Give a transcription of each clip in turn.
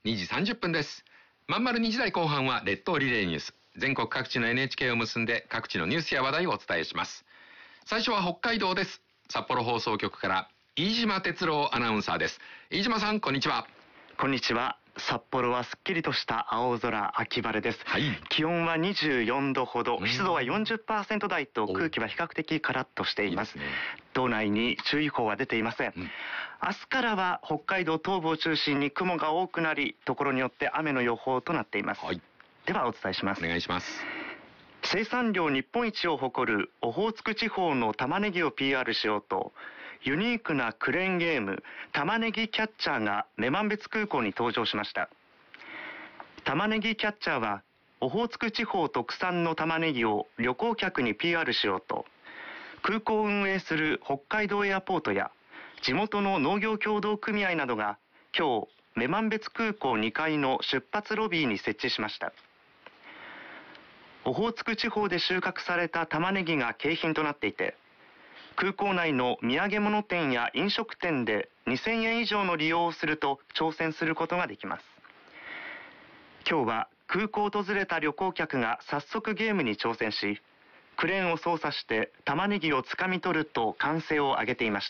2時30分です。まんまる2時台後半は列島リレーニュース。全国各地の NHK を結んで各地のニュースや話題をお伝えします。最初は北海道です。札幌放送局から飯島哲郎アナウンサーです。飯島さん、こんにちは。 こんにちは。札幌はすっきりとした青空、秋晴れです。 はい、 気温は24度ほど、湿度は 40% 台と空気は比較的カラッとしています。道内に注意報は出ていません。明日からは北海道東部を中心に雲が多くなり、ところによって雨の予報となっています。ではお伝えします。 お願いします。 生産量日本一を誇るオホーツク地方の玉ねぎを PR しようと、ユニークなクレーンゲーム玉ねぎキャッチャーが女満別空港に登場しました。玉ねぎキャッチャーはオホーツク地方特産の玉ねぎを旅行客に PR しようと、空港を運営する北海道エアポートや地元の農業協同組合などが今日女満別空港2階の出発ロビーに設置しました。オホーツク地方で収穫された玉ねぎが景品となっていて、空港内の土産物店や飲食店で2000円以上の利用をすると挑戦することができます。今日は空港を訪れた旅行客が早速ゲームに挑戦し、クレーンを操作して玉ねぎをつかみ取ると歓声を上げていました。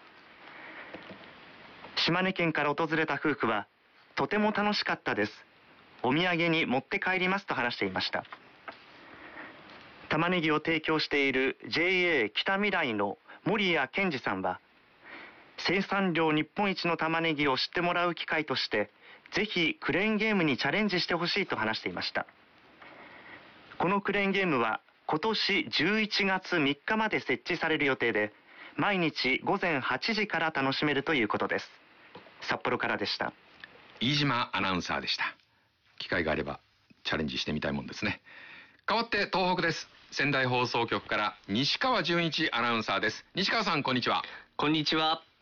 島根県から訪れた夫婦は、とても楽しかったです。お土産に持って帰りますと話していました。玉ねぎを提供している JA 北未来の森谷健二さんは、生産量日本一の玉ねぎを知ってもらう機会として、ぜひクレーンゲームにチャレンジしてほしいと話していました。このクレーンゲームは今年11月3日まで設置される予定で、毎日午前8時から楽しめるということです。札幌からでした。 飯島アナウンサーでした。機会があればチャレンジしてみたいもんですね。代わって東北です。仙台放送局から西川純一アナウンサーです。西川さん、こんにちは。 こんにちは。